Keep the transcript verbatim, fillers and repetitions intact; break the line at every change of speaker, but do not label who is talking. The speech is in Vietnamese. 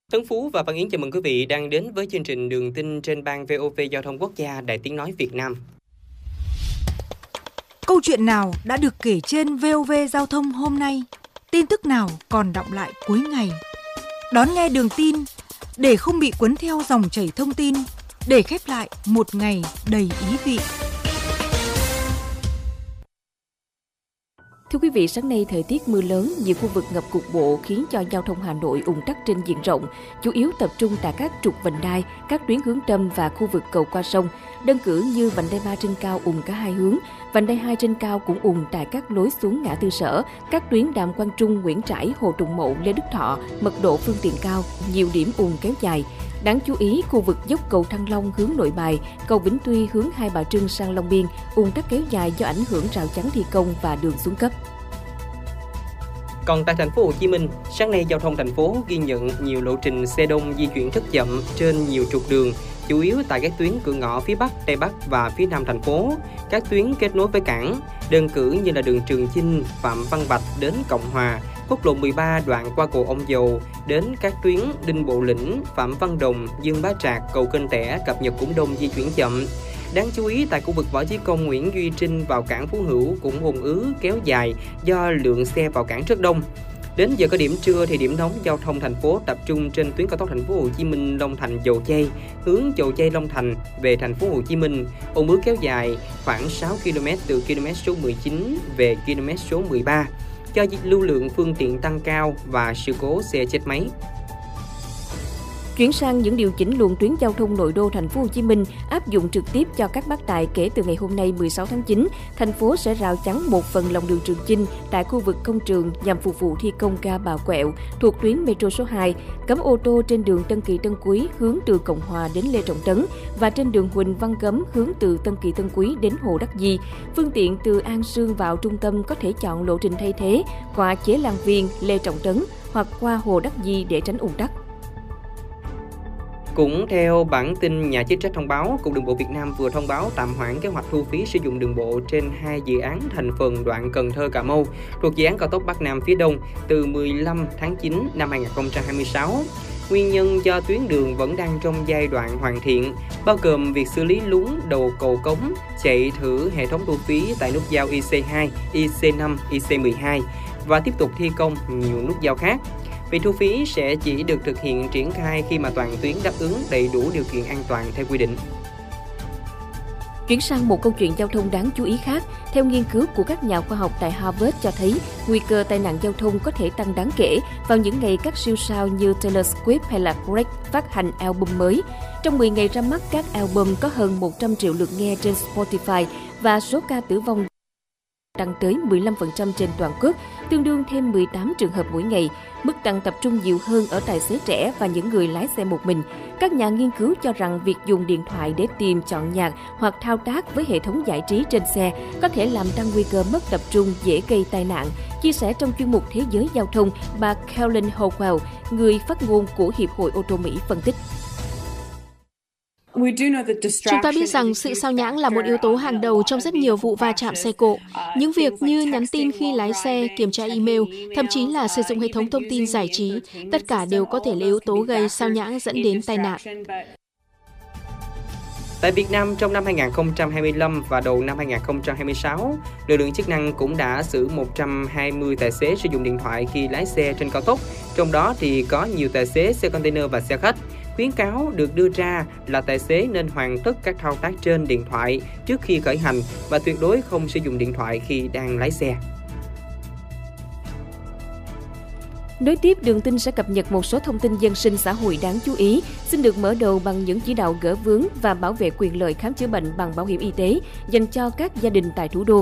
Tấn Phú và Văn Yến chào mừng quý vị đang đến với chương trình Đường tin trên ban vê o vê Giao thông Quốc gia Đài Tiếng nói Việt Nam.
Câu chuyện nào đã được kể trên vê o vê Giao thông hôm nay? Tin tức nào còn đọng lại cuối ngày? Đón nghe Đường tin để không bị cuốn theo dòng chảy thông tin, để khép lại một ngày đầy ý vị.
Thưa quý vị, sáng nay thời tiết mưa lớn, nhiều khu vực ngập cục bộ khiến cho giao thông Hà Nội ùn tắc trên diện rộng, chủ yếu tập trung tại các trục vành đai, các tuyến hướng Tâm và khu vực cầu qua sông. Đơn cử như vành đai ba trên cao ùn cả hai hướng, vành đai hai trên cao cũng ùn tại các lối xuống ngã tư Sở, các tuyến Đàm Quang Trung, Nguyễn Trãi, Hồ Tùng Mậu, Lê Đức Thọ, mật độ phương tiện cao, nhiều điểm ùn kéo dài. Đáng chú ý, khu vực dốc cầu Thăng Long hướng Nội Bài, cầu Vĩnh Tuy hướng Hai Bà Trưng sang Long Biên, ùn tắc kéo dài do ảnh hưởng rào chắn thi công và đường xuống cấp.
Còn tại thành phố Hồ Chí Minh, sáng nay giao thông thành phố ghi nhận nhiều lộ trình xe đông di chuyển rất chậm trên nhiều trục đường, chủ yếu tại các tuyến cửa ngõ phía Bắc, Tây Bắc và phía Nam thành phố, các tuyến kết nối với cảng, đơn cử như là đường Trường Chinh, Phạm Văn Bạch đến Cộng Hòa, quốc lộ mười ba đoạn qua cầu Ông Dầu đến các tuyến Đinh Bộ Lĩnh, Phạm Văn Đồng, Dương Bá Trạc, cầu Kênh Tẻ, cập nhật cũng đông di chuyển chậm. Đáng chú ý tại khu vực Võ Chí Công, Nguyễn Duy Trinh vào cảng Phú Hữu cũng ùn ứ kéo dài do lượng xe vào cảng rất đông. Đến giờ cao điểm trưa thì điểm nóng giao thông thành phố tập trung trên tuyến cao tốc thành phố Hồ Chí Minh Long Thành Dầu Giây, hướng Dầu Giây Long Thành về thành phố Hồ Chí Minh, ùn ứ kéo dài khoảng sáu ki lô mét từ ki lô mét số mười chín về ki lô mét số mười ba do lưu lượng phương tiện tăng cao và sự cố xe chết máy.
Chuyển sang những điều chỉnh luồng tuyến giao thông nội đô thành phố Hồ Chí Minh áp dụng trực tiếp cho các bác tài kể từ ngày hôm nay mười sáu tháng chín, thành phố sẽ rào chắn một phần lòng đường Trường Chinh tại khu vực công trường nhằm phục vụ thi công ga Bà Quẹo thuộc tuyến metro số hai, cấm ô tô trên đường Tân Kỳ Tân Quý hướng từ Cộng Hòa đến Lê Trọng Tấn và trên đường Huỳnh Văn Gấm hướng từ Tân Kỳ Tân Quý đến Hồ Đắc Di. Phương tiện từ An Sương vào trung tâm có thể chọn lộ trình thay thế qua Chế Lan Viên, Lê Trọng Tấn hoặc qua Hồ Đắc Di để tránh ùn tắc.
Cũng theo bản tin nhà chức trách thông báo, Cục Đường bộ Việt Nam vừa thông báo tạm hoãn kế hoạch thu phí sử dụng đường bộ trên hai dự án thành phần đoạn Cần Thơ - Cà Mau thuộc dự án cao tốc Bắc Nam phía Đông từ mười lăm tháng chín năm hai nghìn không trăm hai mươi sáu. Nguyên nhân do tuyến đường vẫn đang trong giai đoạn hoàn thiện, bao gồm việc xử lý lún đầu cầu cống, chạy thử hệ thống thu phí tại nút giao i xê hai, i xê năm, i xê mười hai và tiếp tục thi công nhiều nút giao khác. Việc thu phí sẽ chỉ được thực hiện triển khai khi mà toàn tuyến đáp ứng đầy đủ điều kiện an toàn theo quy định.
Chuyển sang một câu chuyện giao thông đáng chú ý khác, theo nghiên cứu của các nhà khoa học tại Harvard cho thấy nguy cơ tai nạn giao thông có thể tăng đáng kể vào những ngày các siêu sao như Taylor Swift hay là Drake phát hành album mới. Trong mười ngày ra mắt các album có hơn một trăm triệu lượt nghe trên Spotify và số ca tử vong tăng tới mười lăm phần trăm trên toàn quốc, tương đương thêm mười tám trường hợp mỗi ngày. Mức tăng tập trung nhiều hơn ở tài xế trẻ và những người lái xe một mình. Các nhà nghiên cứu cho rằng việc dùng điện thoại để tìm, chọn nhạc hoặc thao tác với hệ thống giải trí trên xe có thể làm tăng nguy cơ mất tập trung, dễ gây tai nạn. Chia sẻ trong chuyên mục Thế giới Giao thông, bà Kellen Howell, người phát ngôn của Hiệp hội ô tô Mỹ phân tích.
Chúng ta biết rằng sự sao nhãng là một yếu tố hàng đầu trong rất nhiều vụ va chạm xe cộ. Những việc như nhắn tin khi lái xe, kiểm tra email, thậm chí là sử dụng hệ thống thông tin giải trí, tất cả đều có thể là yếu tố gây sao nhãng dẫn đến tai nạn.
Tại Việt Nam, trong năm hai nghìn không trăm hai mươi lăm và đầu năm hai nghìn không trăm hai mươi sáu, lực lượng chức năng cũng đã xử một trăm hai mươi tài xế sử dụng điện thoại khi lái xe trên cao tốc, trong đó thì có nhiều tài xế xe container và xe khách. Khuyến cáo được đưa ra là tài xế nên hoàn tất các thao tác trên điện thoại trước khi khởi hành và tuyệt đối không sử dụng điện thoại khi đang lái xe.
Nối tiếp, Đường tin sẽ cập nhật một số thông tin dân sinh xã hội đáng chú ý, xin được mở đầu bằng những chỉ đạo gỡ vướng và bảo vệ quyền lợi khám chữa bệnh bằng bảo hiểm y tế dành cho các gia đình tại thủ đô.